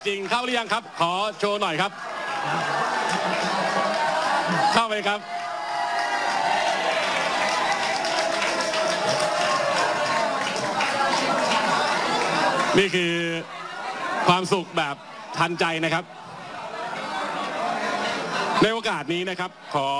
จริงเข้าหรือยังครับขอโชว์หน่อยครับเข้าไปครับนี่คือความสุขแบบทันใจนะครับในโอกาสนี้นะครับขอ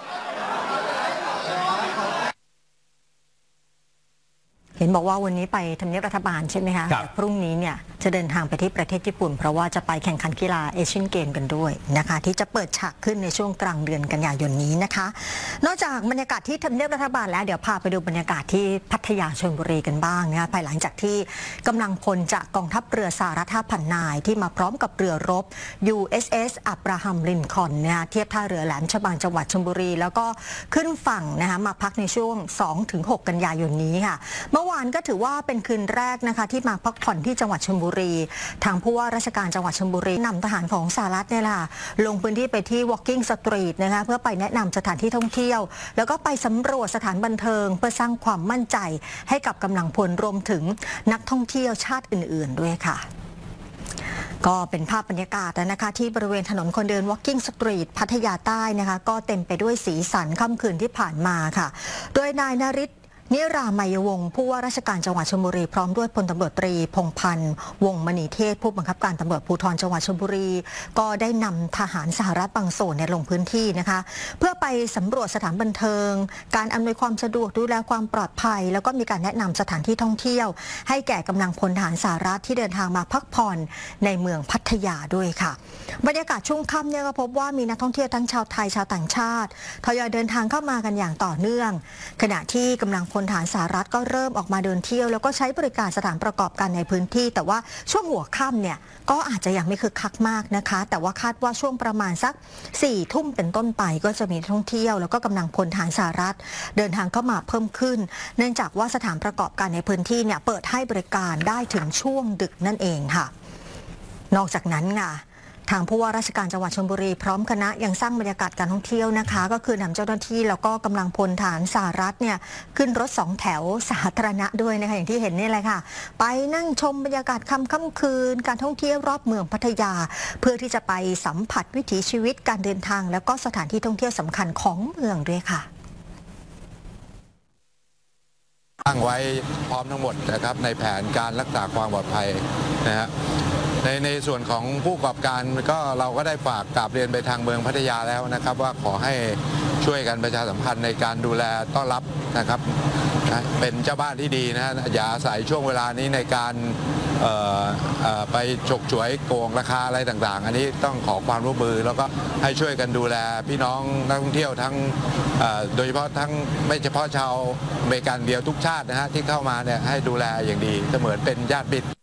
เห็นบอกว่าวันนี้ไปทำเนียบรัฐบาลใช่ไหมคะแต่พรุ่งนี้เนี่ยจะเดินทางไปที่ประเทศญี่ปุ่นเพราะว่าจะไปแข่งขันกีฬาเอเชียนเกมกันด้วยนะคะที่จะเปิดฉากขึ้นในช่วงกลางเดือนกันยายนนี้นะคะนอกจากบรรยากาศที่ทำเนียบรัฐบาลแล้วเดี๋ยวพาไปดูบรรยากาศที่พัทยาชลบุรีกันบ้างนะคะภายหลังจากที่กำลังพลจากกองทัพเรือสหรัฐ 5,000 นายที่มาพร้อมกับเรือรบ USS อับราฮัมลินคอล์นนะคะเทียบท่าเรือแหลมฉบังจังหวัดชลบุรีแล้วก็ขึ้นฝั่งนะคะมาพักในช่วง 2-6 กันยายนนี้ค่ะเมื่อวานก็ถือว่าเป็นคืนแรกนะคะที่มาพักผ่อนที่จังหวัดชลบุรีทางผู้ว่าราชการจังหวัดชลบุรีนำทหารของสหรัฐเนี่ยล่ะลงพื้นที่ไปที่ Walking Street นะคะเพื่อไปแนะนำสถานที่ท่องเที่ยวแล้วก็ไปสำรวจสถานบันเทิงเพื่อสร้างความมั่นใจให้กับกำลังพลรวมถึงนักท่องเที่ยวชาติอื่นๆด้วยค่ะก็เป็นภาพบรรยากาศนะคะที่บริเวณถนนคนเดิน Walking Street พัทยาใต้นะคะก็เต็มไปด้วยสีสันค่ำคืนที่ผ่านมาค่ะโดยนายนฤทธิ์นิรามัยวงศ์ผู้ว่าราชการจังหวัดชลบุรีพร้อมด้วยพลตำรวจตรีพงษ์พันธ์วงศ์มณีเทศผู้บังคับการตำรวจภูธรจังหวัดชลบุรีก็ได้นำทหารสหรัฐบางส่วนลงพื้นที่นะคะเพื่อไปสำรวจสถานบันเทิงการอำนวยความสะดวกดูแลความปลอดภัยแล้วก็มีการแนะนำสถานที่ท่องเที่ยวให้แก่กำลังพลทหารสหรัฐที่เดินทางมาพักผ่อนในเมืองพัทยาด้วยค่ะบรรยากาศช่วงค่ำเนี่ยก็พบว่ามีนักท่องเที่ยวทั้งชาวไทยชาวต่างชาติทยอยเดินทางเข้ามากันอย่างต่อเนื่องขณะที่กำลังพลทหารสหรัฐก็เริ่มออกมาเดินเที่ยวแล้วก็ใช้บริการสถานประกอบการในพื้นที่แต่ว่าช่วงหัวค่ำเนี่ยก็อาจจะยังไม่คึกคักมากนะคะแต่ว่าคาดว่าช่วงประมาณสัก 4 ทุ่มเป็นต้นไปก็จะมีนักท่องเที่ยวแล้วก็กำลังพลทหารสหรัฐเดินทางเข้ามาเพิ่มขึ้นเนื่องจากว่าสถานประกอบการในพื้นที่เนี่ยเปิดให้บริการได้ถึงช่วงดึกนั่นเองค่ะนอกจากนั้นค่ะทางผู้ว่าราชการจังหวัดชลบุรีพร้อมคณะยังสร้างบรรยากาศการท่องเที่ยวนะคะก็คือนำเจ้าหน้าที่แล้วก็กำลังพลทหารสหรัฐเนี่ยขึ้นรถ2 แถวสาธารณะด้วยนะคะอย่างที่เห็นนี่แหละค่ะไปนั่งชมบรรยากาศค่ำคืนการท่องเที่ยวรอบเมืองพัทยาเพื่อที่จะไปสัมผัสวิถีชีวิตการเดินทางแล้วก็สถานที่ท่องเที่ยวสำคัญของเมืองด้วยค่ะตั้งไว้พร้อมทั้งหมดนะครับในแผนการรักษาความปลอดภัยนะฮะในส่วนของผู้ประกอบการก็เราก็ได้ฝากกราบเรียนไปทางเมืองพัทยาแล้วนะครับว่าขอให้ช่วยกันประชาสัมพันธ์ในการดูแลต้อนรับนะครับเป็นเจ้าบ้านที่ดีนะฮะอย่าอาศัยช่วงเวลานี้ในการไปฉกฉวยโกงราคาอะไรต่างๆอันนี้ต้องขอความร่วมมือแล้วก็ให้ช่วยกันดูแลพี่น้องนักท่องเที่ยวทั้งโดยเฉพาะทั้งไม่เฉพาะชาวอเมริกันเดียวทุกชาตินะฮะที่เข้ามาเนี่ยให้ดูแลอย่างดีเสมือนเป็นญาติมิตร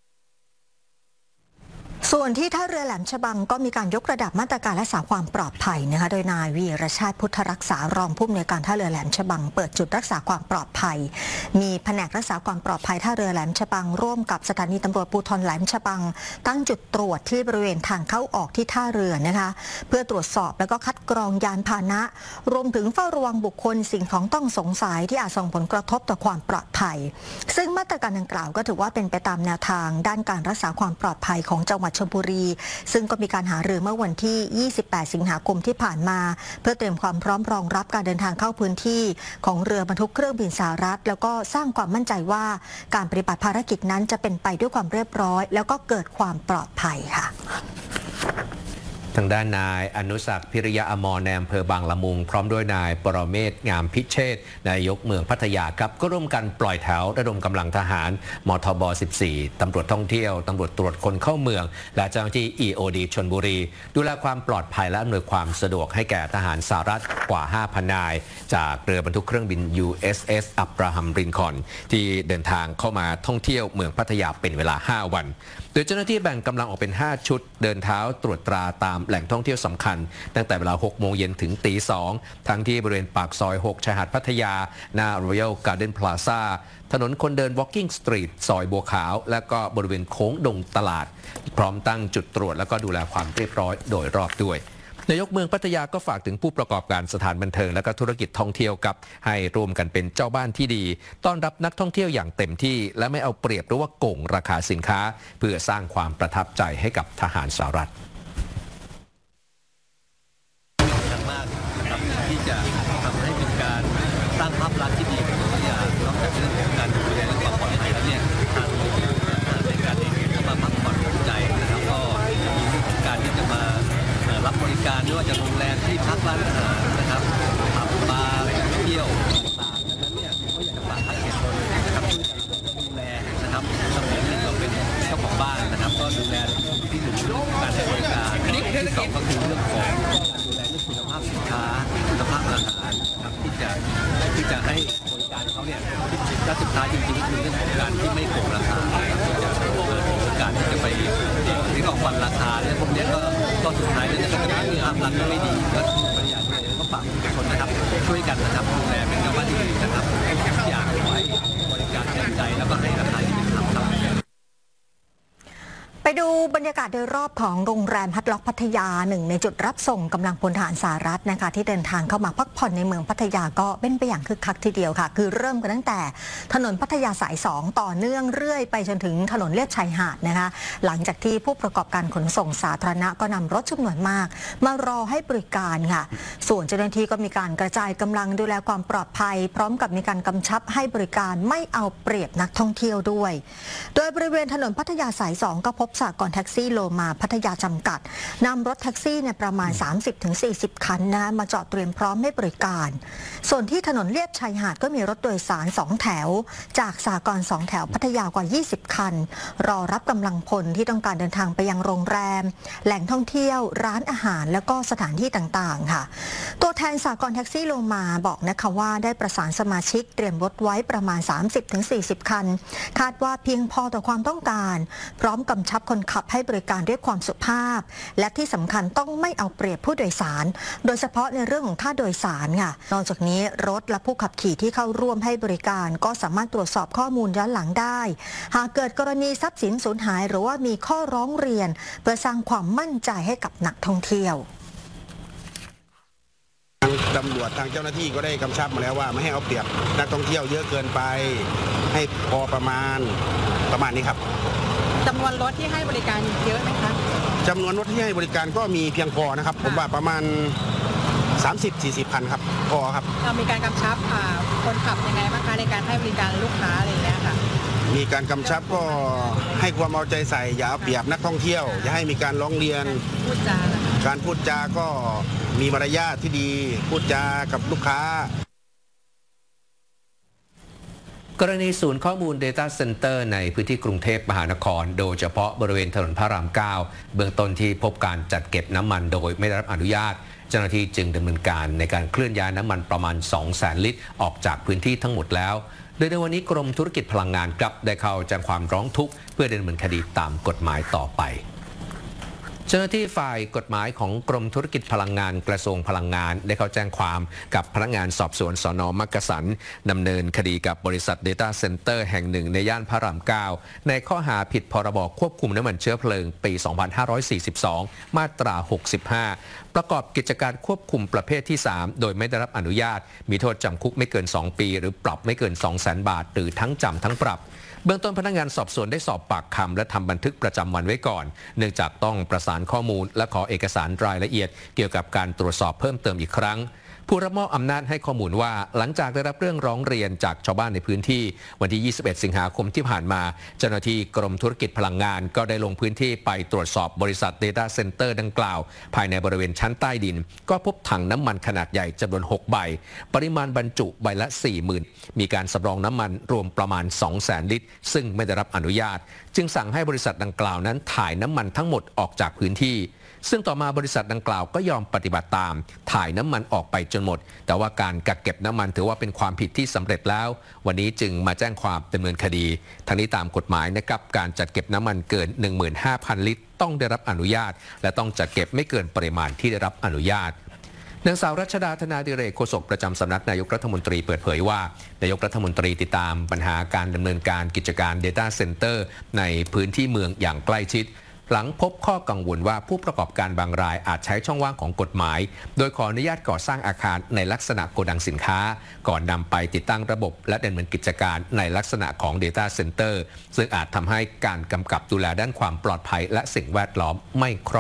ส่วนที่ท่าเรือแหลมฉบังก็มีการยกระดับมาตรการรักษาความปลอดภัยนะคะโดยนายวีรชาติพุทธรักษารองผู้อำนวยการท่าเรือแหลมฉบังเปิดจุดรักษาความปลอดภัยมีแผนกรักษาความปลอดภัยท่าเรือแหลมฉบังร่วมกับสถานีตำรวจภูธรแหลมฉบังตั้งจุดตรวจที่บริเวณทางเข้าออกที่ท่าเรือนะคะเพื่อตรวจสอบแล้วก็คัดกรองยานพาหนะรวมถึงเฝ้าระวังบุคคลสิ่งของต้องสงสัยที่อาจส่งผลกระทบต่อความปลอดภัยซึ่งมาตรการดังกล่าวก็ถือว่าเป็นไปตามแนวทางด้านการรักษาความปลอดภัยของจังหวัดชลบุรีซึ่งก็มีการหารือเมื่อวันที่ 28 สิงหาคมที่ผ่านมาเพื่อเตรียมความพร้อมรองรับการเดินทางเข้าพื้นที่ของเรือบรรทุกเครื่องบินสหรัฐแล้วก็สร้างความมั่นใจว่าการปฏิบัติภารกิจนั้นจะเป็นไปด้วยความเรียบร้อยแล้วก็เกิดความปลอดภัยค่ะทางด้านนายอนุศักดิ์พิริยะอมรในอำเภอบางละมุงพร้อมด้วยนายปรเมศงามพิเชษฐ์นายกเมืองพัทยาครับก็ร่วมกันปล่อยแถวระดมกำลังทหารมทบ 14 ตำรวจท่องเที่ยวตำรวจตรวจคนเข้าเมืองและเจ้าหน้าที่ EOD ชลบุรีดูแลความปลอดภัยและอำนวยความสะดวกให้แก่ทหารสหรัฐกว่า 5,000 นายจากเรือบรรทุกเครื่องบิน USS อับราฮัมลินคอล์นที่เดินทางเข้ามาท่องเที่ยวเมืองพัทยาเป็นเวลา 5 วันโดยเจ้าหน้าที่แบ่งกำลังออกเป็น 5 ชุดเดินเท้าตรวจตราตามแหล่งท่องเที่ยวสำคัญตั้งแต่เวลา 6 โมงเย็นถึงตี 2 ทั้งที่บริเวณปากซอย 6 ชายหาดพัทยาหน้า Royal Garden Plaza ถนนคนเดิน Walking Street ซอยบัวขาวและก็บริเวณโค้งดงตลาดพร้อมตั้งจุดตรวจและก็ดูแลความเรียบร้อยโดยรอบด้วยนายกเมืองพัทยาก็ฝากถึงผู้ประกอบการสถานบันเทิงและก็ธุรกิจท่องเที่ยวกับให้ร่วมกันเป็นเจ้าบ้านที่ดีต้อนรับนักท่องเที่ยวอย่างเต็มที่และไม่เอาเปรียบหรือว่าโกงราคาสินค้าเพื่อสร้างความประทับใจให้กับทหารสหรัฐมากนะครับที่จะทำให้เป็นการสร้างภาพลักษณ์ที่ดีของพัทยานอกจากเรื่องของการดูแลและความปลอดภัยแล้วเนี่ยทางในการเองก็มาพักผ่อนหย่อนใจนะครับก็มีเรื่องของการที่จะมารับบริการไม่ว่าจะโรงแรมที่พักร้านอาหารนะครับผับบาร์เที่ยวต่างๆดังนั้นเนี่ยก็อยากจะฝากให้เหตุผลนะครับดูแลนะครับสมัยนี้เราเป็นเจ้าของบ้านนะครับก็ดูแลที่หนึ่งเรื่องการให้บริการที่สองก็คือเรื่องของดูแลเรื่องคุณภาพสินค้าคุณภาพอาหารนะครับที่จะให้บริการเขาเนี่ยและสุดท้ายจริงๆคือเรื่องของการที่ไม่โกงราคาที่จะการที่จะไปที่ออกวันราคาเนี่ยพวกนี้ก็สุดท้ายเนี่ยก็จะมีภาพลักษณ์ไม่ดีก็บริการเลยก็ฝากทุกคนนะครับช่วยกันนะครับดูแลเป็นเจ้าบ้านที่ดีนะครับทุกอย่างไว้บริการเต็มใจแล้วก็ให้ราคาที่เป็นธรรมครับไปดูบรรยากาศโดยรอบของโรงแรมฮัตล็อกพัทยาหนึ่งในจุดรับส่งกำลังพลทหารสหรัฐนะคะที่เดินทางเข้ามาพักผ่อนในเมืองพัทยาก็เป็นไปอย่างคึกคักทีเดียวค่ะคือเริ่มกันตั้งแต่ถนนพัทยาสาย2ต่อเนื่องเรื่อยไปจนถึงถนนเลียบชายหาดนะคะหลังจากที่ผู้ประกอบการขนส่งสาธารณะก็นำรถจำนวนมากมารอให้บริการค่ะส่วนเจ้าหน้าที่ก็มีการกระจายกำลังดูแลความปลอดภัยพร้อมกับมีการกำชับให้บริการไม่เอาเปรียบนักท่องเที่ยวด้วยโดยบริเวณถนนพัทยาสาย2ก็พบสหกรณ์แท็กซี่โลมาพัทยาจำกัดนำรถแท็กซี่เนี่ยประมาณ 30-40 คันนะมาจอดเตรียมพร้อมให้บริการส่วนที่ถนนเลียบชายหาดก็มีรถโดยสาร2แถวจากสหกรณ์2แถวพัทยากว่า20คันรอรับกำลังพลที่ต้องการเดินทางไปยังโรงแรมแหล่งท่องเที่ยวร้านอาหารแล้วก็สถานที่ต่างๆค่ะตัวแทนสหกรณ์แท็กซี่โลมาบอกนะคะว่าได้ประสานสมาชิกเตรียมรถไว้ประมาณ 30-40 คันคาดว่าเพียงพอต่อความต้องการพร้อมกำชับคนขับให้บริการด้วยความสุภาพและที่สำคัญต้องไม่เอาเปรียบผู้โดยสารโดยเฉพาะในเรื่องของค่าโดยสารค่ะนอกจากนี้รถและผู้ขับขี่ที่เข้าร่วมให้บริการก็สามารถตรวจสอบข้อมูลย้อนหลังได้หากเกิดกรณีทรัพย์สินสูญหายหรือว่ามีข้อร้องเรียนเพื่อสร้างความมั่นใจให้กับนักท่องเที่ยวทางตำรวจทางเจ้าหน้าที่ก็ได้กำชับมาแล้วว่าไม่ให้เอาเปรียบนักท่องเที่ยวเยอะเกินไปให้พอประมาณนี้ครับจำนวนรถที่ให้บริการเยอะไหมคะจำนวนรถที่ให้บริการก็มีเพียงพอนะครับผมว่าประมาณ 30-40 คันครับพอครับเรามีการกำชับคนขับยังไงบ้างคะในการให้บริการลูกค้าอะไรอย่างเงี้ยค่ะมีการกำชับก็ให้ความเอาใจใส่อย่าเอาเปรียบนักท่องเที่ยวอย่าให้มีการร้องเรียนการพูดจาก็มีมารยาทที่ดีพูดจากับลูกค้ากรณีศูนย์ข้อมูล Data Center ในพื้นที่กรุงเทพมหานครโดยเฉพาะบริเวณถนนพระราม 9เบื้องต้นที่พบการจัดเก็บน้ำมันโดยไม่ได้รับอนุญาตเจ้าหน้าที่จึงดำเนินการในการเคลื่อนย้ายน้ำมันประมาณ 200,000 ลิตรออกจากพื้นที่ทั้งหมดแล้วโดยในวันนี้กรมธุรกิจพลังงานกลับได้เข้าแจ้งความร้องทุกข์เพื่อดำเนินคดีตามกฎหมายต่อไปเจ้าหน้าที่ฝ่ายกฎหมายของกรมธุรกิจพลังงานกระทรวงพลังงานได้เข้าแจ้งความกับพนักงานสอบสวนสน.มักกะสันดำเนินคดีกับบริษัท Data Center แห่งหนึ่งในย่านพระราม 9ในข้อหาผิดพรบควบคุมน้ำมันเชื้อเพลิงปี 2542 มาตรา 65 ประกอบกิจการควบคุมประเภทที่ 3 โดยไม่ได้รับอนุญาตมีโทษจำคุกไม่เกิน 2 ปีหรือปรับไม่เกิน 200,000 บาทหรือทั้งจำทั้งปรับเบื้องต้นพนักงานสอบสวนได้สอบปากคำและทำบันทึกประจำวันไว้ก่อนเนื่องจากต้องประสานข้อมูลและขอเอกสารรายละเอียดเกี่ยวกับการตรวจสอบเพิ่มเติมอีกครั้งผู้รับมอบอำนาจให้ข้อมูลว่าหลังจากได้รับเรื่องร้องเรียนจากชาวบ้านในพื้นที่วันที่ 21 สิงหาคมที่ผ่านมาเจ้าหน้าที่กรมธุรกิจพลังงานก็ได้ลงพื้นที่ไปตรวจสอบบริษัท Data Center ดังกล่าวภายในบริเวณชั้นใต้ดินก็พบถังน้ำมันขนาดใหญ่จำนวน 6 ใบปริมาณบรรจุใบละ 40,000 มีการสำรองน้ำมันรวมประมาณ 200,000 ลิตรซึ่งไม่ได้รับอนุญาตจึงสั่งให้บริษัทดังกล่าวนั้นถ่ายน้ำมันทั้งหมดออกจากพื้นที่ซึ่งต่อมาบริษัทดังกล่าวก็ยอมปฏิบัติตามถ่ายน้ำมันออกไปจนหมดแต่ว่าการกักเก็บน้ำมันถือว่าเป็นความผิดที่สำเร็จแล้ววันนี้จึงมาแจ้งความดำเนินคดีทั้งนี้ตามกฎหมายนะครับการจัดเก็บน้ำมันเกิน 15,000 ลิตรต้องได้รับอนุญาตและต้องจัดเก็บไม่เกินปริมาณที่ได้รับอนุญาตนางสาวรัชดาธนาดิเรกโฆษกประจำสำนักนายกรัฐมนตรีเปิดเผยว่านายกรัฐมนตรีติดตามปัญหาการดำเนินการกิจการ Data Center ในพื้นที่เมืองอย่างใกล้ชิดหลังพบข้อกังวลว่าผู้ประกอบการบางรายอาจใช้ช่องว่างของกฎหมายโดยขออนุญาตก่อสร้างอาคารในลักษณะโกดังสินค้าก่อนนำไปติดตั้งระบบและดำเนินกิจการในลักษณะของ Data Center ซึ่งอาจทำให้การกำกับดูแลด้านความปลอดภัยและสิ่งแวดล้อมไม่ครอบ